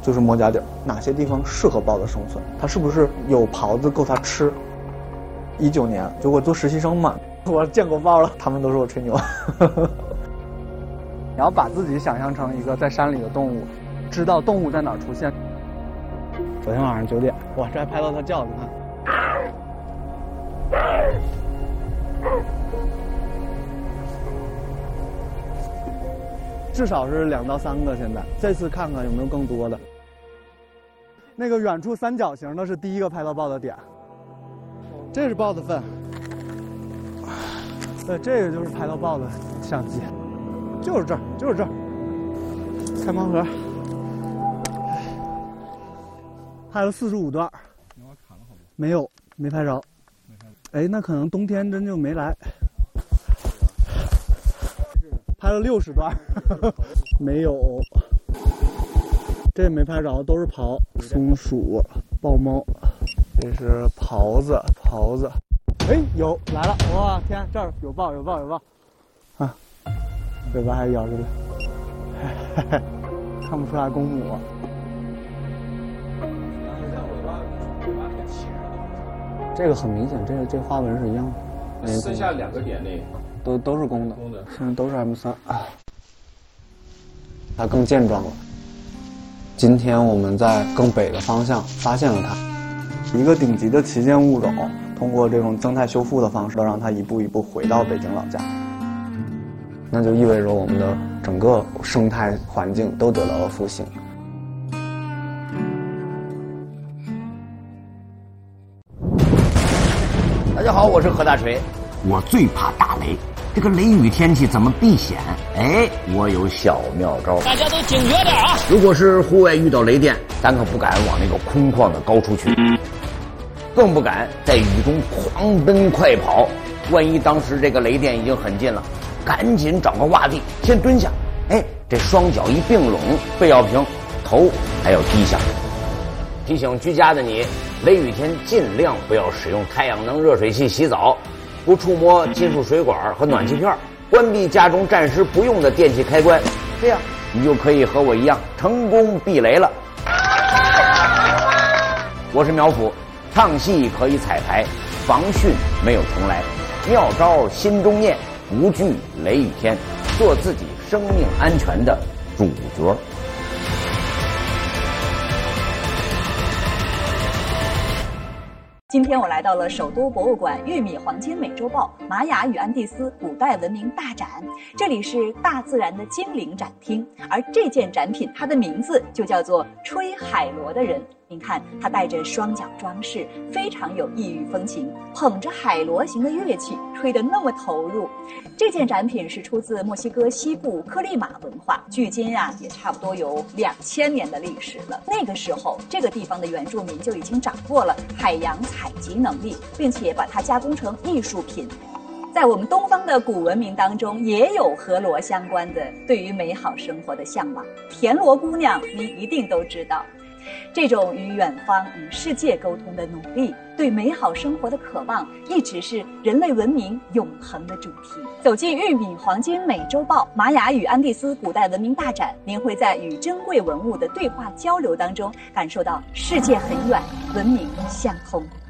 就是摸家底儿，哪些地方适合豹子生存，它是不是有狍子够它吃。19年就我做实习生嘛，我见过豹了，他们都说我吹牛。你要把自己想象成一个在山里的动物，知道动物在哪儿出现。昨天晚上9点，哇，这还拍到它叫，你看。至少是2到3个，现在这次看看有没有更多的。那个远处三角形的是第一个拍到豹的点，这是豹子粪。对，这个就是拍到豹的相机，就是这儿，就是这儿。开盲盒，拍了45段，没有，没拍着。哎，那可能冬天真就没来。拍了60段，没有，这也没拍着，都是狍、松鼠、豹猫，这是狍子，哎，有来了，哇天，这儿有豹，啊，尾巴还摇着呢，看不出来公母。这个很明显，这花纹是一样的。 剩下2个点那都是公的，现在都是 M3啊，它更健壮了。今天我们在更北的方向发现了它，一个顶级的旗舰物种，通过这种增态修复的方式，让它一步一步回到北京老家。那就意味着我们的整个生态环境都得到了复兴。 大家好，我是何大锤。我最怕大雷，这个雷雨天气怎么避险？哎，我有小妙招。大家都警觉点啊！如果是户外遇到雷电，咱可不敢往那个空旷的高处去，更不敢在雨中狂奔快跑。万一当时这个雷电已经很近了，赶紧找个洼地先蹲下。哎，这双脚一并拢，背要平，头还要低下。提醒居家的你，雷雨天尽量不要使用太阳能热水器洗澡，不触摸金属水管和暖气片，关闭家中暂时不用的电器开关，这样你就可以和我一样成功避雷了。我是苗阜，唱戏可以彩排，防汛没有重来，妙招心中念，无惧雷雨天，做自己生命安全的主角。 今天我来到了首都博物馆玉米黄金美洲豹玛雅与安第斯古代文明大展，这里是大自然的精灵展厅，而这件展品它的名字就叫做吹海螺的人。您看，他带着双脚装饰，非常有异域风情，捧着海螺形的乐器，吹得那么投入。这件展品是出自墨西哥西部克利马文化，距今也差不多有2000年的历史了。那个时候，这个地方的原住民就已经掌握了海洋采集能力，并且把它加工成艺术品。在我们东方的古文明当中，也有和螺相关的对于美好生活的向往。田螺姑娘，您一定都知道。这种与远方、与世界沟通的努力，对美好生活的渴望，一直是人类文明永恒的主题。走进玉米黄金美洲豹玛雅与安第斯古代文明大展，您会在与珍贵文物的对话交流当中，感受到世界很远，文明相通。